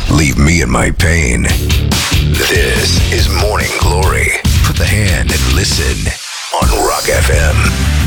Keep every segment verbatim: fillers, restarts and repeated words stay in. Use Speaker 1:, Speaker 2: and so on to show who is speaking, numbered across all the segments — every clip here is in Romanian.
Speaker 1: leave me in my pain. This is Morning Glory. Put the hand and listen on Rock F M.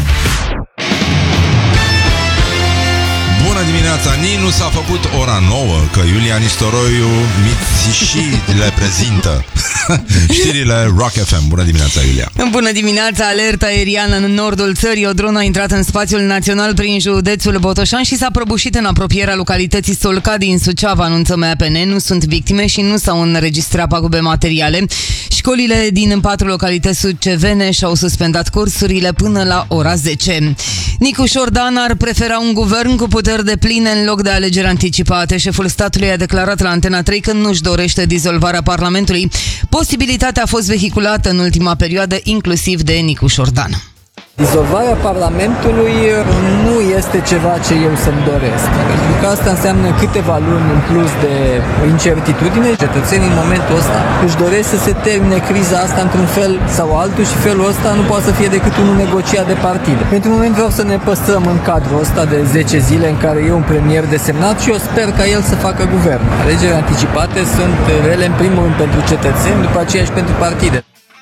Speaker 2: Bună dimineața, Ni nu s-a făcut ora nouă, că Iulia Nistoroiu Mitsubishi le prezintă știrile Rock F M. Bună dimineața, Iulia.
Speaker 3: Bună dimineața, alertă aeriană în nordul țării. O dronă a intrat în spațiul național prin județul Botoșani și s-a prăbușit în apropierea localității Solca din Suceava, anunță M A P N. Nu sunt victime și nu s-au înregistrat pagube materiale. Școlile din patru localități sucevene și-au suspendat cursurile până la ora zece. Nicu Șordan ar prefera un guvern cu puteri de pline în loc de alegeri anticipate. Șeful statului a declarat la Antena trei că nu-și dorește dizolvarea Parlamentului. Posibilitatea a fost vehiculată în ultima perioadă, inclusiv de Nicu Șordan.
Speaker 4: Dizolvarea Parlamentului nu este ceva ce eu să-mi doresc, pentru că asta înseamnă câteva luni în plus de incertitudine. Cetățenii în momentul ăsta își doresc să se termine criza asta într-un fel sau altul și felul ăsta nu poate să fie decât unul negociat de partide. Pentru moment vreau să ne păstrăm în cadrul ăsta de zece zile în care e un premier desemnat și eu sper ca el să facă guvern. Alegerile anticipate sunt rele în primul rând pentru cetățeni, după aceea și pentru partide.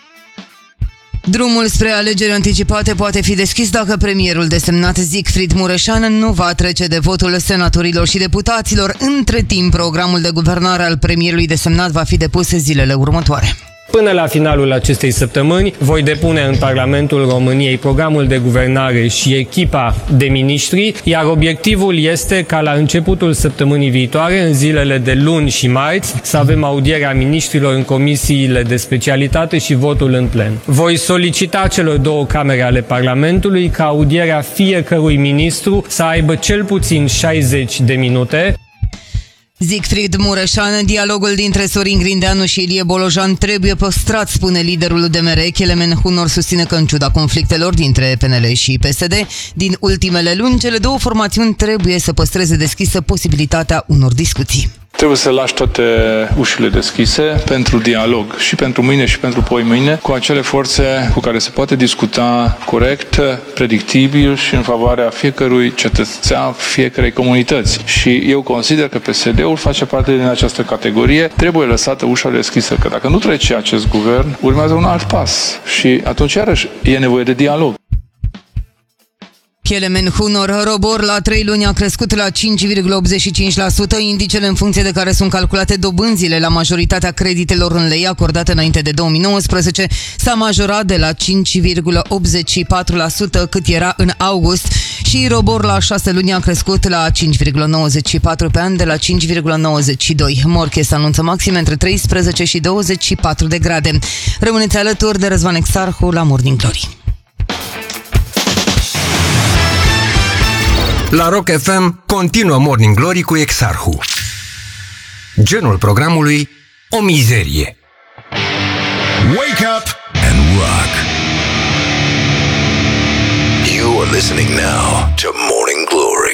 Speaker 3: Drumul spre alegeri anticipate poate fi deschis dacă premierul desemnat Siegfried Mureșan nu va trece de votul senatorilor și deputaților. Între timp, programul de guvernare al premierului desemnat va fi depus zilele următoare.
Speaker 5: Până la finalul acestei săptămâni voi depune în Parlamentul României programul de guvernare și echipa de miniștri, iar obiectivul este ca la începutul săptămânii viitoare, în zilele de luni și marți, să avem audierea miniștrilor în comisiile de specialitate și votul în plen. Voi solicita celor două camere ale Parlamentului ca audierea fiecărui ministru să aibă cel puțin șaizeci de minute.
Speaker 3: Siegfried Mureșan, dialogul dintre Sorin Grindeanu și Ilie Bolojan trebuie păstrat, spune liderul U D M R. Kelemen Hunor susține că în ciuda conflictelor dintre P N L și P S D din ultimele luni, cele două formațiuni trebuie să păstreze deschisă posibilitatea unor discuții.
Speaker 6: Trebuie să lași toate ușile deschise pentru dialog și pentru mâine și pentru poimâine cu acele forțe cu care se poate discuta corect, predictibil și în favoarea fiecărui cetățean, fiecarei comunități. Și eu consider că P S D-ul face parte din această categorie. Trebuie lăsată ușa deschisă, că dacă nu trece acest guvern, urmează un alt pas și atunci iarăși e nevoie de dialog.
Speaker 3: Kelemen Hunor, Robor la trei luni a crescut la cinci virgulă optzeci și cinci la sută, indicele în funcție de care sunt calculate dobânzile la majoritatea creditelor în lei acordate înainte de două mii nouăsprezece s-a majorat de la cinci virgulă optzeci și patru la sută cât era în august și Robor la șase luni a crescut la cinci virgulă nouăzeci și patru pe an de la cinci virgulă nouăzeci și doi. Morches anunță maxime între treisprezece și douăzeci și patru de grade. Rămâneți alături de Răzvan Exarhu la Morning Glory.
Speaker 7: La Rock F M continuă Morning Glory cu Exarhu. Genul programului, o mizerie.
Speaker 1: Wake up and rock. You are listening now to Morning Glory.